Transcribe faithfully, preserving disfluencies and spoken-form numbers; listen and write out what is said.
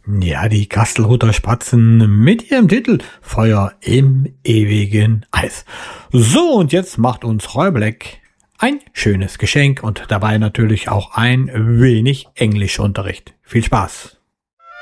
Ja, die Kastelruther Spatzen mit ihrem Titel Feuer im ewigen Eis. So, und jetzt macht uns Roy Black ein schönes Geschenk und dabei natürlich auch ein wenig Englischunterricht. Viel Spaß!